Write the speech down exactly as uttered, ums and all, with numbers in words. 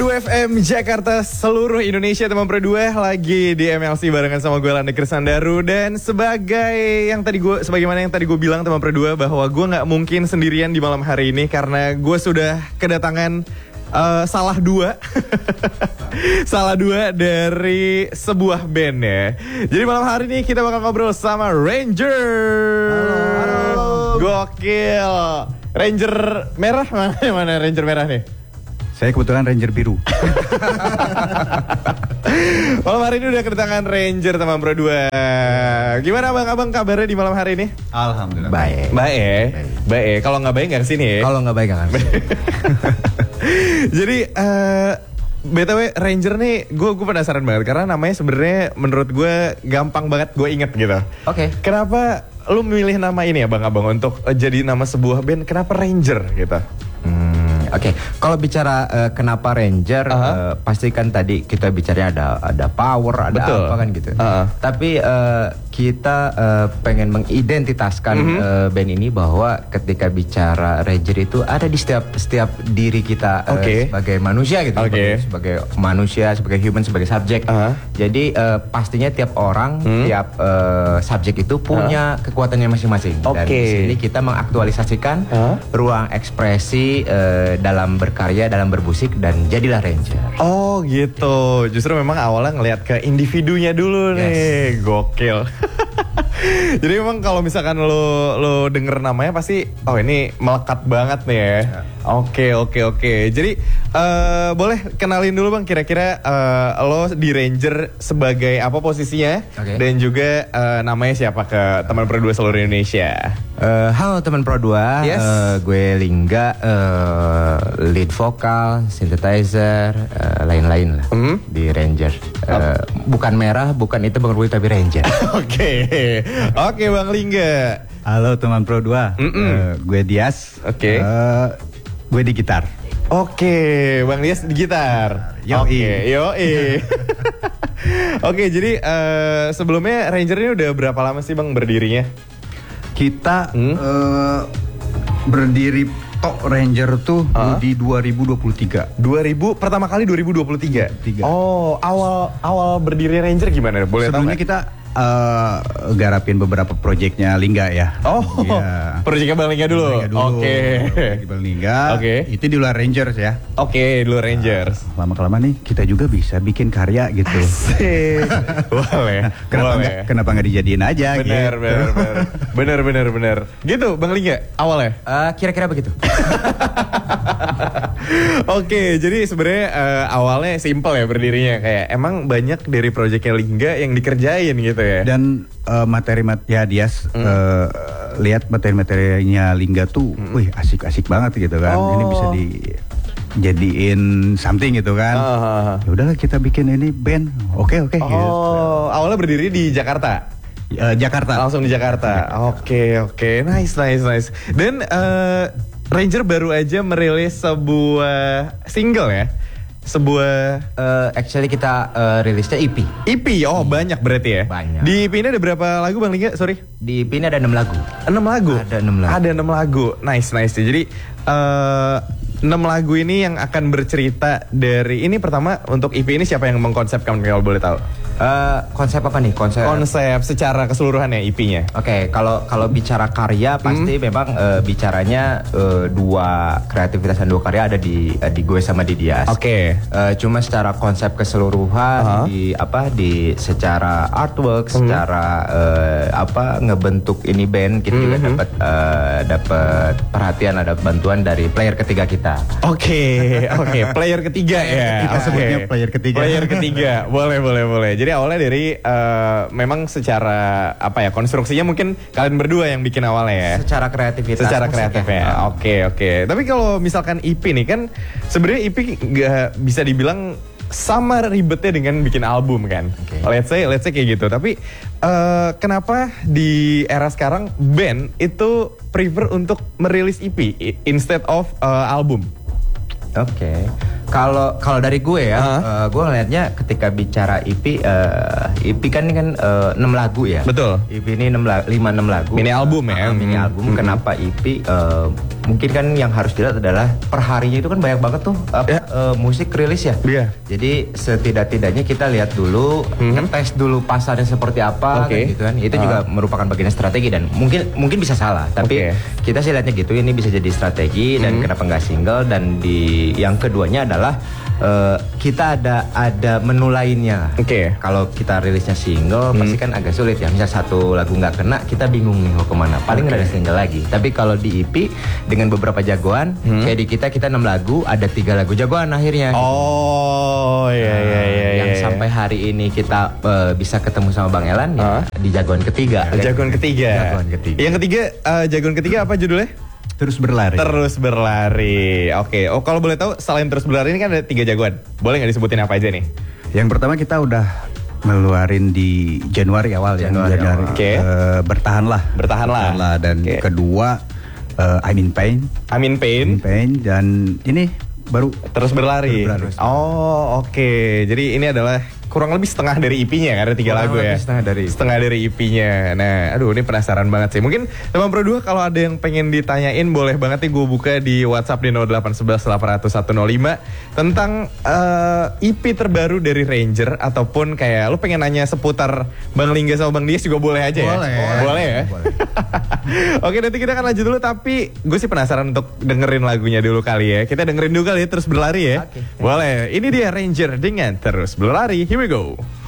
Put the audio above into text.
dua F M Jakarta, seluruh Indonesia teman Pro dua lagi di M L C barengan sama gue Landa Krisandaru. Dan sebagai yang tadi gue, sebagaimana yang tadi gue bilang teman Pro dua, bahwa gue nggak mungkin sendirian di malam hari ini karena gue sudah kedatangan uh, salah dua, salah dua dari sebuah band ya. Jadi malam hari ini kita bakal ngobrol sama Ranger. Halo, halo. Gokil. Ranger merah mana? Mana Ranger merah nih? Saya kebetulan Ranger biru. Malam hari ini udah kedatangan Ranger teman Pro dua. Gimana abang-abang kabarnya di malam hari ini? Alhamdulillah. Baik. Baik. Baik. Kalau nggak baik nggak kesini ya? Kalau nggak baik nggak kesini. Jadi uh, B T W Ranger nih, gue gue penasaran banget karena namanya sebenarnya menurut gue gampang banget gue inget gitu. Oke. Okay. Kenapa lu milih nama ini abang-abang untuk uh, jadi nama sebuah band? Kenapa Ranger gitu? Hmm, Oke, okay. Kalau bicara uh, kenapa Ranger, uh-huh. uh, pasti kan tadi kita bicaranya ada ada power, ada Betul. apa kan gitu. Uh-huh. Tapi uh, kita uh, pengen mengidentitaskan mm-hmm. uh, band ini bahwa ketika bicara Ranger itu ada di setiap setiap diri kita uh, okay. sebagai manusia gitu, okay. sebagai, sebagai manusia, sebagai human, sebagai subjek. Uh-huh. Jadi uh, pastinya tiap orang, hmm. tiap uh, subjek itu punya uh-huh. kekuatannya masing-masing. Okay. Dan di sini kita mengaktualisasikan uh-huh. ruang ekspresi uh, dalam berkarya, dalam bermusik, dan jadilah Ranger. Oh gitu. Justru memang awalnya ngelihat ke individunya dulu nih. Yes. Gokil. Jadi memang kalau misalkan lo lo denger namanya pasti oh ini melekat banget nih ya. Oke oke oke. Jadi uh, boleh kenalin dulu bang kira-kira uh, lo di Ranger sebagai apa posisinya okay. dan juga uh, namanya siapa ke teman Pro dua seluruh Indonesia. Uh, halo teman Pro dua, yes. uh, gue Lingga, uh, lead vokal, synthesizer, uh, lain-lain lah mm-hmm. di Ranger. Uh, oh. Bukan merah, bukan itu bang Rui tapi Ranger. Oke, oke bang Lingga. Halo teman Pro dua, uh, gue Dias. Oke. Okay. Uh, gue di gitar. Oke, Bang Dias di gitar. Yoi. Oke, yoi. Oke, jadi uh, sebelumnya Ranger ini udah berapa lama sih Bang berdirinya? Kita hmm? uh, berdiri Tok Ranger tuh uh? di dua ribu dua puluh tiga. dua ribu pertama kali dua ribu dua puluh tiga. Oh, awal awal berdiri Ranger gimana? Boleh tahu? Sebelumnya kita Uh, garapin beberapa proyeknya Lingga ya. Oh, yeah. Proyeknya Bang Lingga dulu. Oke. Okay. Bang Lingga. Oke. Okay. Itu di luar Rangers ya. Oke, okay, di luar Rangers. Uh, lama-kelamaan nih kita juga bisa bikin karya gitu. Asik. Boleh. Kenapa nggak? Kenapa nggak dijadiin aja? Bener, gitu. bener, bener, bener, bener, bener. Gitu, Bang Lingga awalnya. Uh, kira-kira begitu. Oke, okay, jadi sebenarnya uh, awalnya simple ya berdirinya kayak emang banyak dari proyeknya Lingga yang dikerjain gitu. Ya. Dan uh, materi-materi ya Dias mm. uh, lihat materi-materinya Lingga tuh, mm. wih asik-asik banget gitu kan. Oh. Ini bisa dijadiin something gitu kan. Uh. Ya udahlah kita bikin ini band. Oke okay, oke. Okay, oh, gitu. Awalnya berdiri di Jakarta. Uh, Jakarta. Langsung di Jakarta. Oke oke, okay, okay. Nice nice nice. Dan uh, Ranger baru aja merilis sebuah single ya. Sebuah uh, actually kita uh, rilisnya E P. E P, oh banyak berarti ya? Banyak. Di E P ini ada berapa lagu Bang Lingga? Sorry. Di E P ini ada enam lagu. enam lagu? Ada enam lagu. Ada enam lagu. Nice, nice. Jadi uh, enam lagu ini yang akan bercerita dari ini pertama untuk E P ini siapa yang mengkonsepkan kalau boleh tahu? Uh, konsep apa nih? Konsep konsep secara keseluruhan ya E P-nya. Oke, okay, kalau kalau bicara karya pasti hmm. memang uh, bicaranya uh, dua kreativitas dan dua karya ada di uh, di gue sama di Dias. Oke. Okay. Uh, cuma secara konsep keseluruhan uh-huh. di apa di secara artwork, hmm. secara uh, apa ngebentuk ini band kita hmm. juga dapat uh, dapat perhatian, ada bantuan dari player ketiga kita. Oke, okay, oke, okay. Player ketiga ya. Kita okay. sebutnya player ketiga. Player ketiga, boleh, boleh, boleh. Jadi awalnya dari uh, memang secara apa ya konstruksinya mungkin kalian berdua yang bikin awalnya ya. Secara kreativitas. Secara kreatifnya. Oke, oke. Tapi kalau misalkan E P nih kan sebenarnya E P nggak bisa dibilang sama ribetnya dengan bikin album kan. Okay. Let's say, let's say kayak gitu. Tapi uh, kenapa di era sekarang band itu prefer untuk merilis E P instead of uh, album? Oke. Okay. Kalau kalau dari gue ya, uh-huh. uh, gue ngelihatnya ketika bicara E P, uh, E P kan ini kan enam uh, lagu ya. Betul. E P ini enam lima enam lagu. Mini album ya. Uh, mini album. Mm-hmm. Kenapa E P? Uh, mungkin kan yang harus dilihat adalah perharinya itu kan banyak banget tuh apa, Ya. uh, musik rilis ya. Iya. Jadi setidak-tidaknya kita lihat dulu, Mhm. ngetes dulu pasarnya seperti apa, Oke. kayak gitu kan. Itu Ah. juga merupakan bagian strategi dan mungkin mungkin bisa salah, tapi Oke. kita sih lihatnya gitu. Ini bisa jadi strategi dan Mhm. kenapa nggak single, dan di yang keduanya adalah uh, kita ada ada menu lainnya. Oke. Kalau kita rilisnya single Hmm. pasti kan agak sulit ya. Misal satu lagu nggak kena, kita bingung nih mau kemana. Paling Oke. ada single lagi. Tapi kalau di E P dengan beberapa jagoan, Hmm. kayak di kita kita enam lagu, ada tiga lagu jagoan akhirnya. Oh, iya Nah, iya iya. yang iya. sampai hari ini kita uh, bisa ketemu sama Bang Elan ya, Ah. di jagoan ketiga. Jagoan ketiga. Jagoan ketiga. Yang ketiga, eh, jagoan ketiga apa judulnya? Terus berlari. Terus berlari. Oke. Oh, kalau boleh tahu selain terus berlari ini kan ada tiga jagoan. Boleh nggak disebutin apa aja nih? Yang pertama kita udah ngeluarin di Januari awal ya. Januari awal. Oke. Eh, bertahanlah. Bertahanlah. Dan Oke. kedua eh, I'm in Pain. Amin Pain. In Pain dan ini baru Terus berlari. Terus berlari. Oh, oke. Jadi ini adalah kurang lebih setengah dari E P-nya kan, ada tiga Kurang lagu lebih ya. setengah dari E P. Setengah dari E P-nya. Nah, aduh ini penasaran banget sih. Mungkin teman Pro dua kalau ada yang pengen ditanyain boleh banget nih gue buka di WhatsApp di nol delapan satu satu delapan nol satu nol lima tentang eh, E P terbaru dari Ranger ataupun kayak lu pengen nanya seputar Bang Lingga sama Bang Dias juga boleh aja ya. Boleh. Boleh ya. Boleh. Oke, nanti kita akan lanjut dulu tapi gue sih penasaran untuk dengerin lagunya dulu kali ya. Kita dengerin dulu kali ya, terus berlari ya. Oke. Boleh. Ini dia Ranger dengan Terus Berlari. Here we go.